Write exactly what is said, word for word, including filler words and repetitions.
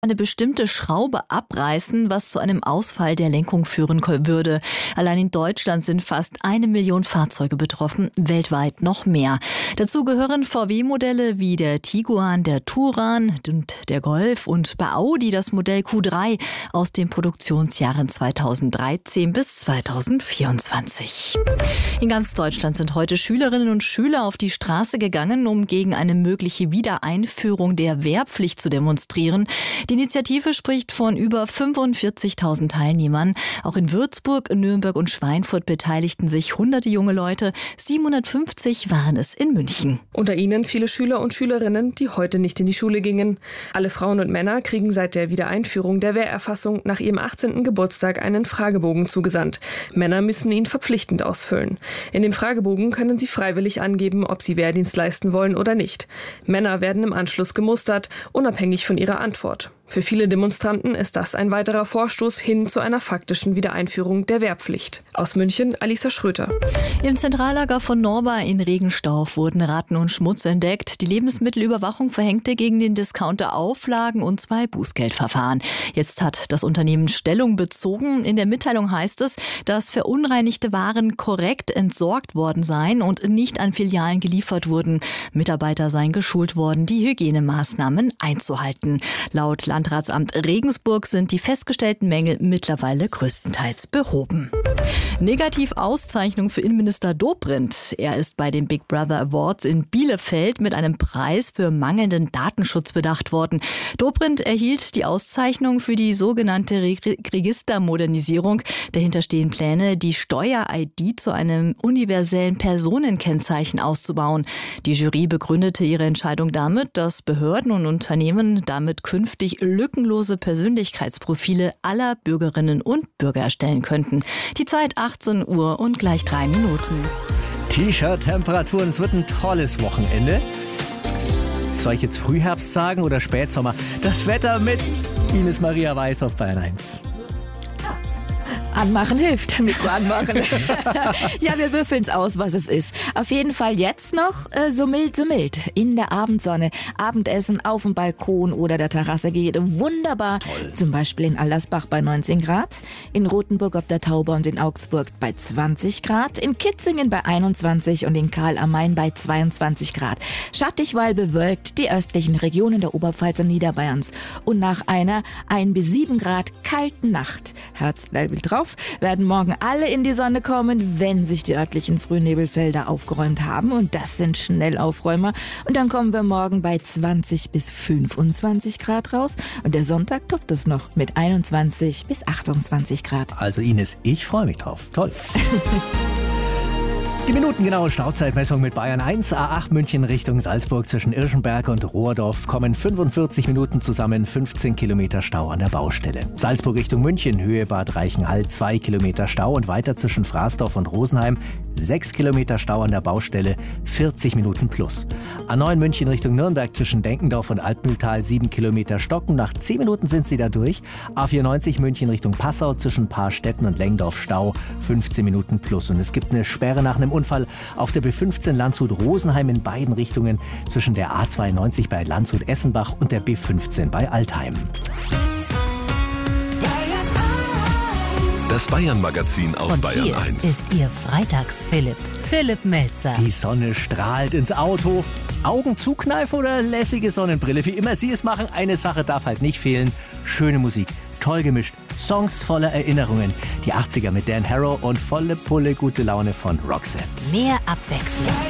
eine bestimmte Schraube abreißen, was zu einem Ausfall der Lenkung führen würde. Allein in Deutschland sind fast eine Million Fahrzeuge betroffen, weltweit noch mehr. Dazu gehören V W-Modelle wie der Tiguan, der Touran und der Golf und bei Audi das Modell Q drei aus den Produktionsjahren zweitausenddreizehn bis zweitausendvierundzwanzig. In ganz Deutschland sind heute Schülerinnen und Schüler auf die Straße gegangen, um gegen eine mögliche Wiedereinführung der Wehrpflicht zu demonstrieren. Die Initiative spricht von über fünfundvierzigtausend Teilnehmern. Auch in Würzburg, Nürnberg und Schweinfurt beteiligten sich hunderte junge Leute. siebenhundertfünfzig waren es in München. Unter ihnen viele Schüler und Schülerinnen, die heute nicht in die Schule gingen. Alle Frauen und Männer kriegen seit der Wiedereinführung der Wehrerfassung nach ihrem achtzehnten Geburtstag einen Fragebogen zugesandt. Männer müssen ihn verpflichtend ausfüllen. In dem Fragebogen können sie freiwillig angeben, ob sie Wehrdienst leisten wollen oder nicht. Männer werden im Anschluss gemustert, unabhängig von ihrer Antwort. Für viele Demonstranten ist das ein weiterer Vorstoß hin zu einer faktischen Wiedereinführung der Wehrpflicht. Aus München, Alisa Schröter. Im Zentrallager von Norba in Regenstauf wurden Ratten und Schmutz entdeckt. Die Lebensmittelüberwachung verhängte gegen den Discounter Auflagen und zwei Bußgeldverfahren. Jetzt hat das Unternehmen Stellung bezogen. In der Mitteilung heißt es, dass verunreinigte Waren korrekt entsorgt worden seien und nicht an Filialen geliefert wurden. Mitarbeiter seien geschult worden, die Hygienemaßnahmen einzuhalten. Laut Landratsamt Regensburg sind die festgestellten Mängel mittlerweile größtenteils behoben. Negativauszeichnung für Innenminister Dobrindt. Er ist bei den Big Brother Awards in Bielefeld mit einem Preis für mangelnden Datenschutz bedacht worden. Dobrindt erhielt die Auszeichnung für die sogenannte Re- Registermodernisierung. Dahinter stehen Pläne, die Steuer-I D zu einem universellen Personenkennzeichen auszubauen. Die Jury begründete ihre Entscheidung damit, dass Behörden und Unternehmen damit künftig lückenlose Persönlichkeitsprofile aller Bürgerinnen und Bürger erstellen könnten. Die Zeit achtzehn Uhr und gleich drei Minuten. T-Shirt-Temperaturen, es wird ein tolles Wochenende. Soll ich jetzt Frühherbst sagen oder Spätsommer? Das Wetter mit Ines Maria Weiß auf Bayern eins. Anmachen hilft, Mikro anmachen. Ja, wir würfeln es aus, was es ist. Auf jeden Fall jetzt noch äh, so mild, so mild. In der Abendsonne. Abendessen auf dem Balkon oder der Terrasse geht wunderbar. Toll. Zum Beispiel in Allersbach bei neunzehn Grad, in Rothenburg ob der Tauber und in Augsburg bei zwanzig Grad, in Kitzingen bei einundzwanzig und in Karl am Main bei zweiundzwanzig Grad. Schattig, weil bewölkt die östlichen Regionen der Oberpfalz und Niederbayerns. Und nach einer ein bis sieben Grad kalten Nacht, Herzlevel drauf, werden morgen alle in die Sonne kommen, wenn sich die örtlichen Frühnebelfelder aufgeräumt haben. Und das sind Schnellaufräumer. Und dann kommen wir morgen bei zwanzig bis fünfundzwanzig Grad raus. Und der Sonntag toppt es noch mit einundzwanzig bis achtundzwanzig Grad. Also Ines, ich freue mich drauf. Toll. Die minutengenaue Stauzeitmessung mit Bayern eins, A acht München Richtung Salzburg zwischen Irschenberg und Rohrdorf kommen fünfundvierzig Minuten zusammen, fünfzehn Kilometer Stau an der Baustelle. Salzburg Richtung München, Höhe Bad Reichenhall, zwei Kilometer Stau und weiter zwischen Fraßdorf und Rosenheim, sechs Kilometer Stau an der Baustelle, vierzig Minuten plus. A neun München Richtung Nürnberg zwischen Denkendorf und Altmühltal, sieben Kilometer Stocken, nach zehn Minuten sind sie da durch. A vierundneunzig München Richtung Passau zwischen Paarstetten und Lengdorf Stau, fünfzehn Minuten plus. Und es gibt eine Sperre nach einem Unfall auf der B fünfzehn Landshut-Rosenheim in beiden Richtungen zwischen der A zweiundneunzig bei Landshut-Essenbach und der B fünfzehn bei Altheim. Das Bayern-Magazin auf Und Bayern hier eins. ist Ihr Freitags-Philipp, Philipp Melzer. Die Sonne strahlt ins Auto. Augen zukneifen oder lässige Sonnenbrille? Wie immer Sie es machen, eine Sache darf halt nicht fehlen. Schöne Musik, toll gemischt, Songs voller Erinnerungen. Die achtziger mit Dan Harrow und volle Pulle gute Laune von Roxette. Mehr Abwechslung.